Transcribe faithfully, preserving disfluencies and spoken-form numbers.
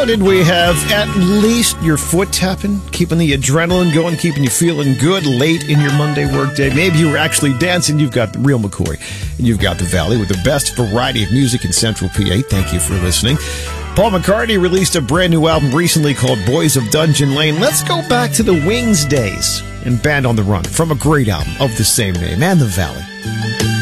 So did we have at least your foot tapping, keeping the adrenaline going, keeping you feeling good late in your Monday workday? Maybe you were actually dancing. You've got the real McCoy, and you've got the Valley with the best variety of music in Central P A. Thank you for listening. Paul McCartney released a brand new album recently called Boys of Dungeon Lane. Let's go back to the Wings days and Band on the Run from a great album of the same name and the Valley.